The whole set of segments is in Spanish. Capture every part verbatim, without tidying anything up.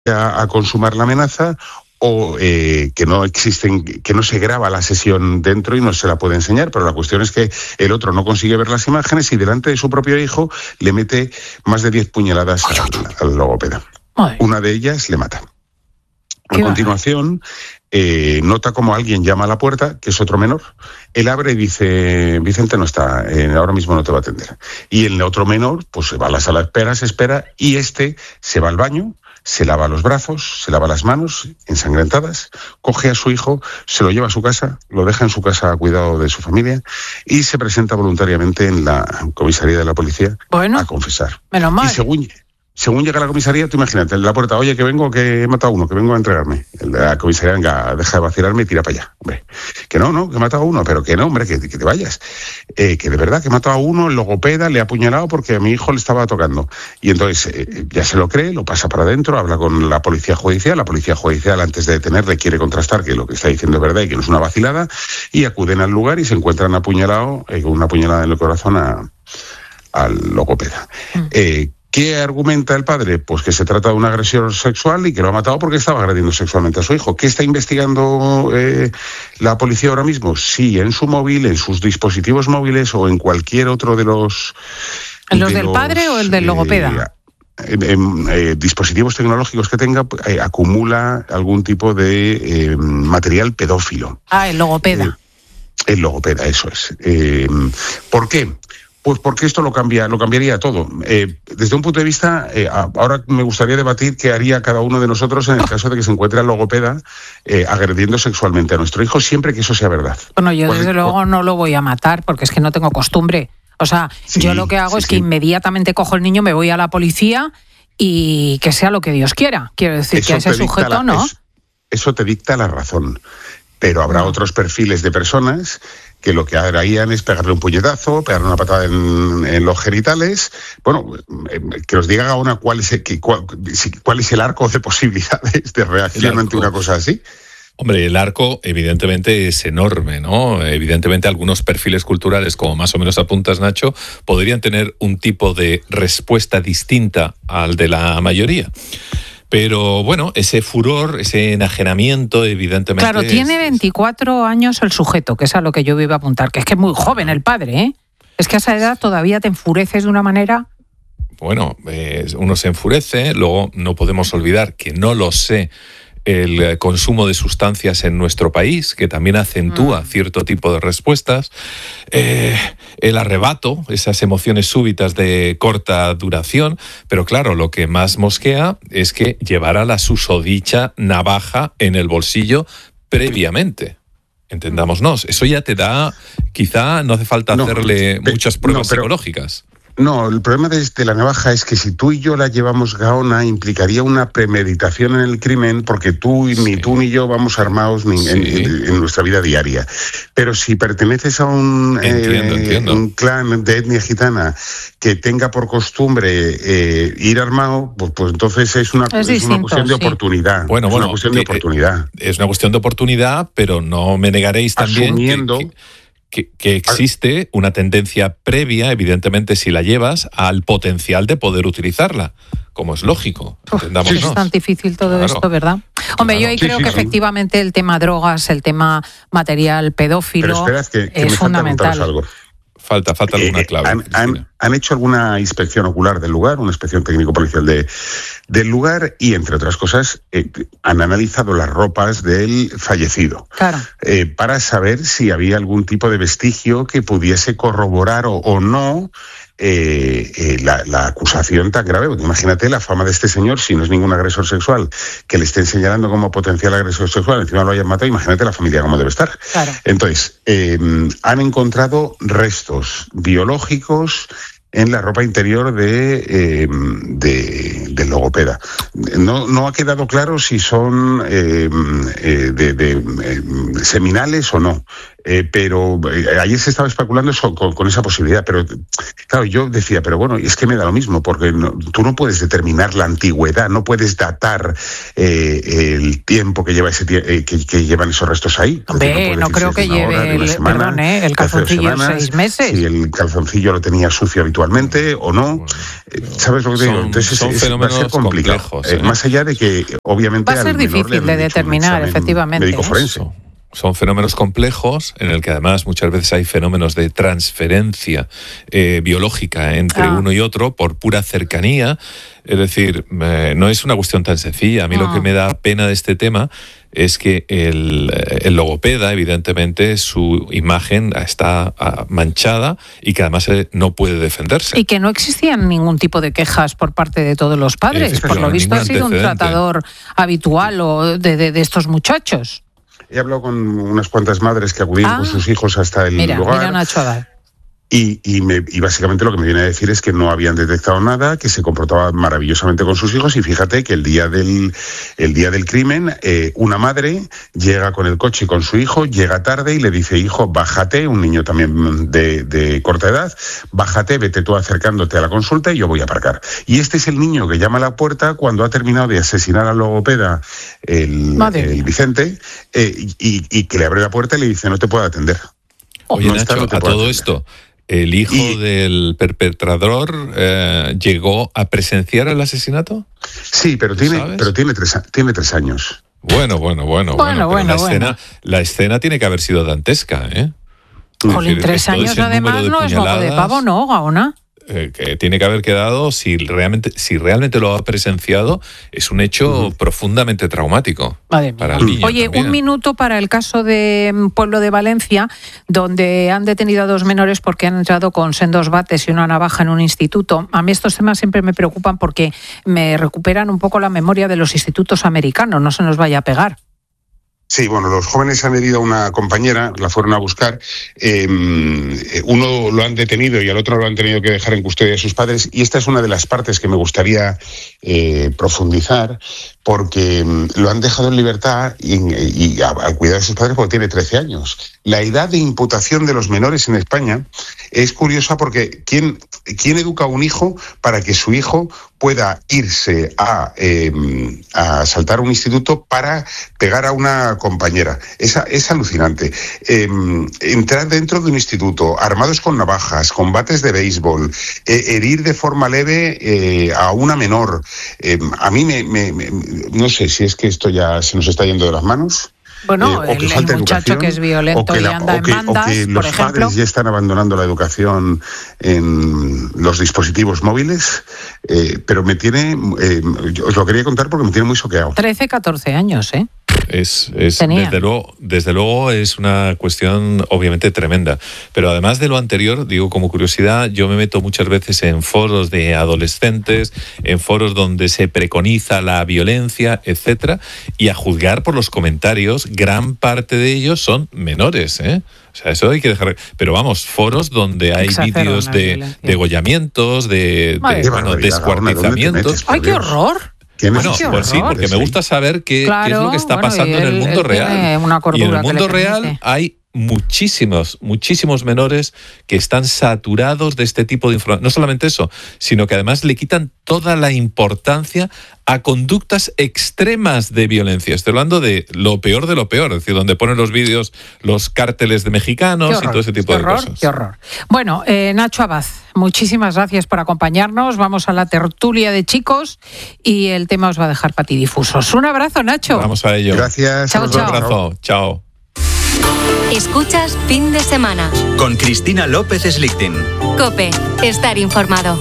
a, a consumar la amenaza, o eh, que no existen, que no se graba la sesión dentro y no se la puede enseñar, pero la cuestión es que el otro no consigue ver las imágenes y delante de su propio hijo le mete más de diez puñaladas al, al logopeda. Ay. Una de ellas le mata. A continuación, eh, nota como alguien llama a la puerta, que es otro menor. Él abre y dice, Vicente no está, eh, ahora mismo no te va a atender. Y el otro menor, pues se va a la sala de espera, se espera, y este se va al baño, se lava los brazos, se lava las manos ensangrentadas, coge a su hijo, se lo lleva a su casa, lo deja en su casa a cuidado de su familia y se presenta voluntariamente en la comisaría de la policía bueno, a confesar. Menos mal. Y según... Según llega a la comisaría, tú imagínate, en la puerta, oye, que vengo, que he matado a uno, que vengo a entregarme. La comisaría, venga, deja de vacilarme y tira para allá. Hombre, que no, no, que he matado a uno, pero que no, hombre, que, que te vayas. Eh, que de verdad, que he matado a uno, el logopeda, le ha apuñalado porque a mi hijo le estaba tocando. Y entonces eh, ya se lo cree, lo pasa para adentro, habla con la policía judicial. La policía judicial, antes de detenerle, quiere contrastar que lo que está diciendo es verdad y que no es una vacilada. Y acuden al lugar y se encuentran apuñalado, eh, con una apuñalada en el corazón a, al logopeda. Mm. Eh, ¿Qué argumenta el padre? Pues que se trata de una agresión sexual y que lo ha matado porque estaba agrediendo sexualmente a su hijo. ¿Qué está investigando eh, la policía ahora mismo? Sí, en su móvil, en sus dispositivos móviles o en cualquier otro de los... ¿En los de del los, padre o el del logopeda? Eh, en, en eh, dispositivos tecnológicos que tenga, eh, acumula algún tipo de eh, material pedófilo. Ah, el logopeda. Eh, el logopeda, eso es. Eh, ¿Por qué? Pues porque esto lo cambia, lo cambiaría todo. Eh, desde un punto de vista, eh, ahora me gustaría debatir qué haría cada uno de nosotros en el caso de que se encuentre al logopeda eh, agrediendo sexualmente a nuestro hijo, siempre que eso sea verdad. Bueno, yo desde luego no lo voy a matar porque es que no tengo costumbre. O sea, sí, yo lo que hago sí, es que sí. inmediatamente cojo el niño, me voy a la policía y que sea lo que Dios quiera. Quiero decir eso que a ese sujeto la, no. Es, eso te dicta la razón. Pero habrá no. otros perfiles de personas que lo que harían es pegarle un puñetazo, pegarle una patada en, en los genitales, bueno, que nos diga ahora cuál es el, cuál, cuál es el arco de posibilidades de reacción ante una cosa así. Hombre, el arco evidentemente es enorme, ¿no? Evidentemente algunos perfiles culturales, como más o menos apuntas, Nacho, podrían tener un tipo de respuesta distinta al de la mayoría. Pero bueno, ese furor, ese enajenamiento, evidentemente... Claro, tiene veinticuatro años el sujeto, que es a lo que yo iba a apuntar, que es que es muy joven el padre, ¿eh? Es que a esa edad todavía te enfureces de una manera... Bueno, eh, uno se enfurece, luego no podemos olvidar que no lo sé... el consumo de sustancias en nuestro país, que también acentúa mm. cierto tipo de respuestas, eh, el arrebato, esas emociones súbitas de corta duración, pero claro, lo que más mosquea es que llevara la susodicha navaja en el bolsillo previamente. Entendámonos, eso ya te da, quizá no hace falta no, hacerle pe- muchas pruebas no, pero... psicológicas. No, el problema de, de la navaja es que si tú y yo la llevamos gaona, implicaría una premeditación en el crimen, porque tú y sí. ni tú ni yo vamos armados ni, sí. en, en, en nuestra vida diaria. Pero si perteneces a un, entiendo, eh, entiendo. un clan de etnia gitana que tenga por costumbre eh, ir armado, pues, pues entonces es una, es es distinto, una cuestión de sí. oportunidad. Bueno, es bueno, una cuestión de oportunidad. Es una cuestión de oportunidad, pero no me negaréis también Asumiendo... que, que... Que, que existe una tendencia previa, evidentemente, si la llevas, al potencial de poder utilizarla, como es lógico. Uf, es tan difícil todo claro. esto, ¿verdad? Hombre, claro. yo ahí sí, creo sí, que sí. efectivamente el tema drogas, el tema material pedófilo Pero esperad que, que es me fundamental. Algo. Falta, falta alguna clave. Eh, han, han, han hecho alguna inspección ocular del lugar, una inspección técnico-policial de, del lugar y, entre otras cosas, eh, han analizado las ropas del fallecido Claro. eh, para saber si había algún tipo de vestigio que pudiese corroborar o, o no eh, eh, la, la acusación tan grave. Porque imagínate la fama de este señor, si no es ningún agresor sexual, que le estén señalando como potencial agresor sexual, encima lo hayan matado, imagínate la familia cómo debe estar. Claro. Entonces, eh, han encontrado restos biológicos en la ropa interior de, eh, de, de logopeda. No, no ha quedado claro si son eh, eh, de, de eh, seminales o no. Eh, pero eh, ayer se estaba especulando eso, con, con esa posibilidad, pero claro, yo decía, pero bueno, es que me da lo mismo, porque no, tú no puedes determinar la antigüedad, no puedes datar eh, el tiempo que lleva ese eh, que, que llevan esos restos ahí. Hombre, no, no creo que lleve hora, el, semana, perdón, ¿eh? el calzoncillo semanas, seis meses. Si el calzoncillo lo tenía sucio habitualmente o no. Bueno, ¿sabes lo que te digo? Entonces son es, fenómenos va a ser complicado. Complejos, ¿eh? Eh, más allá de que, obviamente, va a ser difícil de determinar, efectivamente. Médico forense. Son fenómenos complejos en el que además muchas veces hay fenómenos de transferencia eh, biológica entre ah. uno y otro por pura cercanía. Es decir, eh, no es una cuestión tan sencilla. A mí ah. lo que me da pena de este tema es que el, el logopeda, evidentemente, su imagen está manchada y que además no puede defenderse. Y que no existían ningún tipo de quejas por parte de todos los padres. Por lo visto ha sido un tratador habitual o de, de, de estos muchachos. He hablado con unas cuantas madres que acudían ah, con sus hijos hasta el mira, lugar. Mira Nacho Abad. Y, y, me, y básicamente lo que me viene a decir es que no habían detectado nada, que se comportaba maravillosamente con sus hijos. Y fíjate que el día del, el día del crimen, eh, una madre llega con el coche y con su hijo, llega tarde y le dice, hijo, bájate, un niño también de, de corta edad, bájate, vete tú acercándote a la consulta y yo voy a aparcar. Y este es el niño que llama a la puerta cuando ha terminado de asesinar al logopeda, el, el Vicente, eh, y, y que le abre la puerta y le dice, no te puedo atender. Oye, no Nacho, está, no a todo atender. Esto... ¿El hijo y, del perpetrador eh, llegó a presenciar el asesinato? Sí, pero tiene, pero tiene tres, tiene tres años. Bueno, bueno, bueno, bueno. bueno, bueno la, bueno. Escena, la escena tiene que haber sido dantesca, ¿eh? Jolín, tres años además no es moco de pavo, ¿no, Gaona? Eh, que tiene que haber quedado, si realmente si realmente lo ha presenciado, es un hecho uh-huh. profundamente traumático Madre para el niño. Oye, también. Un minuto para el caso de Pueblo de Valencia, donde han detenido a dos menores porque han entrado con sendos bates y una navaja en un instituto. A mí estos temas siempre me preocupan porque me recuperan un poco la memoria de los institutos americanos, no se nos vaya a pegar. Sí, bueno, los jóvenes han herido a una compañera, la fueron a buscar, eh, uno lo han detenido y al otro lo han tenido que dejar en custodia de sus padres, y esta es una de las partes que me gustaría eh, profundizar, porque lo han dejado en libertad y, y al cuidado de sus padres porque tiene trece años. La edad de imputación de los menores en España es curiosa porque ¿quién, quién educa a un hijo para que su hijo pueda irse a, eh, a saltar un instituto para pegar a una compañera? Es, es alucinante. Eh, entrar dentro de un instituto, armados con navajas, con bates de béisbol, eh, herir de forma leve eh, a una menor. Eh, a mí me, me, me... no sé si es que esto ya se nos está yendo de las manos. Bueno, eh, el, el muchacho que es violento que y la, anda o que, en bandas, o que por los ejemplo. Padres ya están abandonando la educación en los dispositivos móviles, eh, pero me tiene, eh, os lo quería contar porque me tiene muy choqueado. trece, catorce años, ¿eh? Es, es desde luego, desde luego es una cuestión obviamente tremenda. Pero además de lo anterior, digo como curiosidad, yo me meto muchas veces en foros de adolescentes, en foros donde se preconiza la violencia, etcétera, y a juzgar por los comentarios, gran parte de ellos son menores, ¿eh? O sea, eso hay que dejar. Pero vamos, foros donde hay vídeos de degollamientos, de, de bueno, descuartizamientos. ¡Ay, qué horror! Bueno, pues sí, porque me gusta saber qué, claro, qué es lo que está bueno, pasando él, en el mundo real. Y en el mundo real hay muchísimos, muchísimos menores que están saturados de este tipo de información. No solamente eso, sino que además le quitan toda la importancia a conductas extremas de violencia. Estoy hablando de lo peor de lo peor, es decir, donde ponen los vídeos los cárteles de mexicanos horror, y todo ese tipo de horror, cosas. Qué horror. Bueno, eh, Nacho Abad, muchísimas gracias por acompañarnos. Vamos a la tertulia de chicos y el tema os va a dejar patidifusos. Un abrazo, Nacho. Vamos a ello. Gracias. Chao, Un chao. abrazo. Chao. Escuchas Fin de Semana con Cristina López Slichting. COPE, estar informado.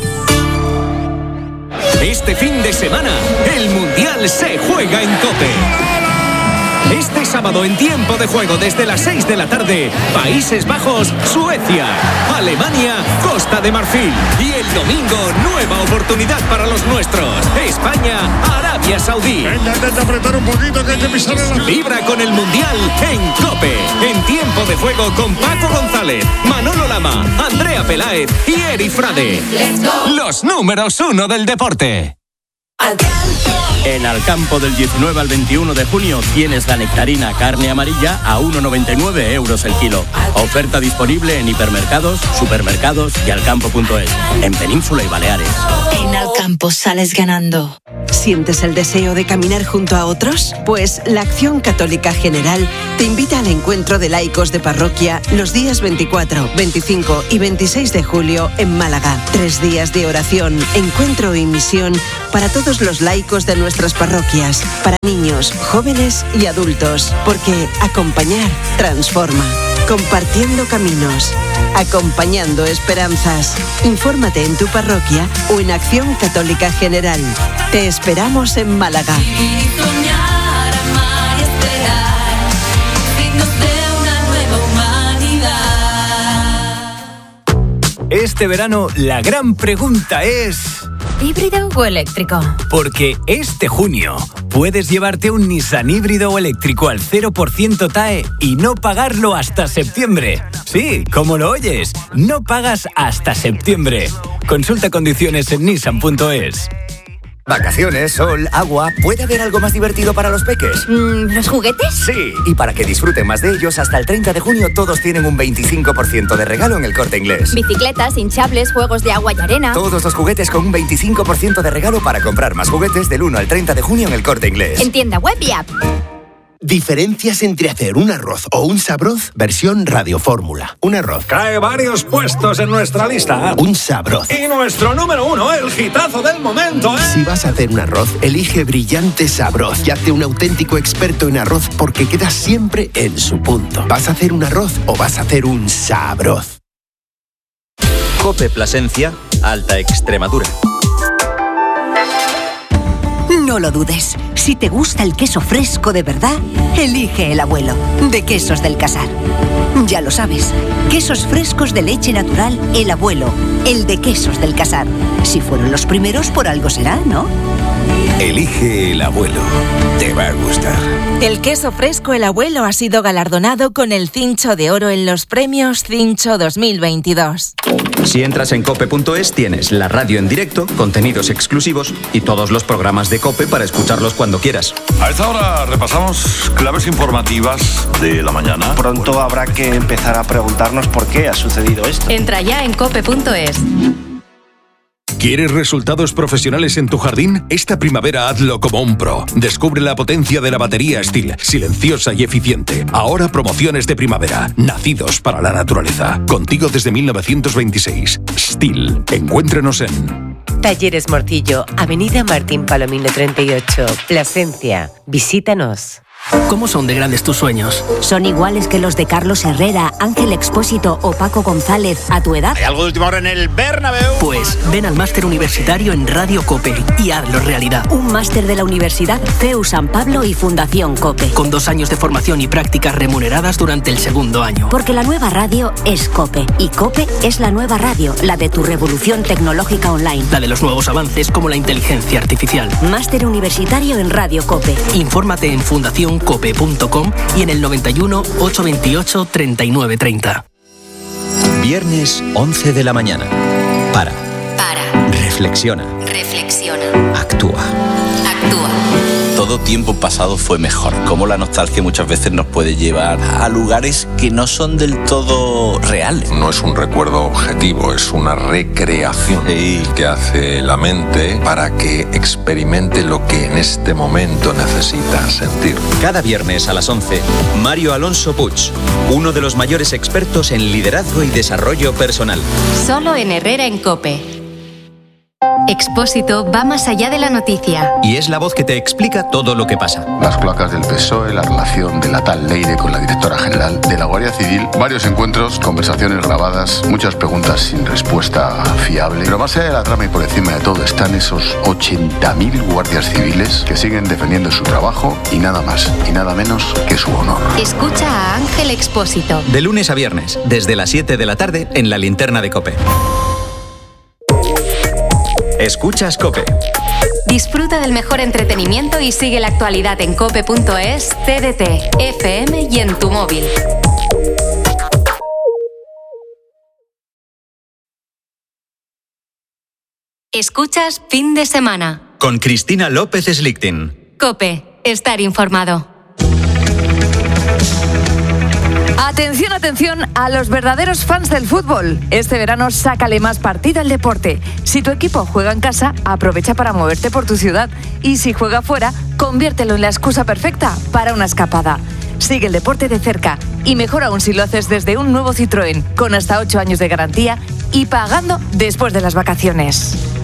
Este fin de semana, el Mundial se juega en COPE. Este sábado en tiempo de juego desde las seis de la tarde, Países Bajos, Suecia, Alemania, Costa de Marfil. Y el domingo, nueva oportunidad para los nuestros. España, Arabia Saudí. Venga, intenta apretar un poquito que hay que pisar en la... Vibra con el Mundial en COPE. En tiempo de juego con Paco González, Manolo Lama, Andrea Peláez y Eri Frade. Los números uno del deporte. Al campo. En Alcampo del diecinueve al veintiuno de junio tienes la nectarina carne amarilla a uno con noventa y nueve euros el kilo. Oferta disponible en hipermercados, supermercados y alcampo punto es, en Península y Baleares. En Alcampo sales ganando. ¿Sientes el deseo de caminar junto a otros? Pues la Acción Católica General te invita al encuentro de laicos de parroquia los días veinticuatro, veinticinco y veintiséis de julio en Málaga. Tres días de oración, encuentro y misión para todos los laicos de nuestras parroquias, para niños, jóvenes y adultos, porque acompañar transforma. Compartiendo caminos, acompañando esperanzas. Infórmate en tu parroquia o en Acción Católica General. Te esperamos en Málaga. Este verano la gran pregunta es... ¿híbrido o eléctrico? Porque este junio puedes llevarte un Nissan híbrido o eléctrico al cero por ciento T A E y no pagarlo hasta septiembre. Sí, como lo oyes, no pagas hasta septiembre. Consulta condiciones en nissan punto es. Vacaciones, sol, agua... ¿Puede haber algo más divertido para los peques? Mm, ¿Los juguetes? Sí, y para que disfruten más de ellos, hasta el treinta de junio todos tienen un veinticinco por ciento de regalo en El Corte Inglés. Bicicletas, hinchables, juegos de agua y arena... Todos los juguetes con un veinticinco por ciento de regalo para comprar más juguetes del uno al treinta de junio en El Corte Inglés. En tienda web y app. Diferencias entre hacer un arroz o un sabroz, versión radiofórmula. Un arroz. Cae varios puestos en nuestra lista. Un sabroz. Y nuestro número uno, el hitazo del momento, ¿eh? Si vas a hacer un arroz, elige Brillante Sabroz y hazte un auténtico experto en arroz porque quedas siempre en su punto. ¿Vas a hacer un arroz o vas a hacer un sabroz? COPE Plasencia, Alta Extremadura. No lo dudes. Si te gusta el queso fresco de verdad, elige El Abuelo, de Quesos del Casar. Ya lo sabes, quesos frescos de leche natural El Abuelo, el de Quesos del Casar. Si fueron los primeros, por algo será, ¿no? Elige El Abuelo. Te va a gustar. El queso fresco El Abuelo ha sido galardonado con el Cincho de Oro en los premios Cincho dos mil veintidós. Si entras en cope punto es tienes la radio en directo, contenidos exclusivos y todos los programas de COPE para escucharlos cuando quieras. A esta hora repasamos claves informativas de la mañana. Pronto habrá que empezar a preguntarnos por qué ha sucedido esto. Entra ya en cope punto es. ¿Quieres resultados profesionales en tu jardín? Esta primavera hazlo como un pro. Descubre la potencia de la batería Stihl, silenciosa y eficiente. Ahora promociones de primavera, nacidos para la naturaleza. Contigo desde mil novecientos veintiséis. Stihl. Encuéntrenos en... Talleres Morcillo, Avenida Martín Palomino treinta y ocho, Plasencia. Visítanos. ¿Cómo son de grandes tus sueños? ¿Son iguales que los de Carlos Herrera, Ángel Expósito o Paco González a tu edad? ¿Hay algo de última hora en el Bernabéu? Pues ven al máster universitario en Radio COPE y hazlo realidad. Un máster de la Universidad C E U San Pablo y Fundación COPE. Con dos años de formación y prácticas remuneradas durante el segundo año. Porque la nueva radio es COPE y COPE es la nueva radio, la de tu revolución tecnológica online. La de los nuevos avances como la inteligencia artificial. Máster universitario en Radio COPE. Infórmate en fundación cope punto com y en el noventa y uno, ochocientos veintiocho, treinta y nueve treinta. Viernes once de la mañana. Para. Para. Reflexiona. Reflexiona. Actúa. Actúa. Todo tiempo pasado fue mejor. Cómo la nostalgia muchas veces nos puede llevar a lugares que no son del todo reales. No es un recuerdo objetivo, es una recreación sí. que hace la mente para que experimente lo que en este momento necesita sentir. Cada viernes a las once, Mario Alonso Puig, uno de los mayores expertos en liderazgo y desarrollo personal. Solo en Herrera en COPE. Expósito va más allá de la noticia. Y es la voz que te explica todo lo que pasa. Las cloacas del P S O E, la relación de la tal Leire con la directora general, de la Guardia Civil, varios encuentros, conversaciones grabadas, muchas preguntas sin respuesta fiable. Pero más allá de la trama y por encima de todo están esos ochenta mil guardias civiles que siguen defendiendo su trabajo y nada más y nada menos que su honor. Escucha a Ángel Expósito. De lunes a viernes, desde las siete de la tarde, en la linterna de COPE. Escuchas COPE. Disfruta del mejor entretenimiento y sigue la actualidad en cope punto es, T D T, F M y en tu móvil. Escuchas Fin de Semana. con Cristina López Slichting. COPE, estar informado. Atención, atención a los verdaderos fans del fútbol. Este verano sácale más partido al deporte. Si tu equipo juega en casa, aprovecha para moverte por tu ciudad. Y si juega fuera, conviértelo en la excusa perfecta para una escapada. Sigue el deporte de cerca y mejor aún si lo haces desde un nuevo Citroën con hasta ocho años de garantía y pagando después de las vacaciones.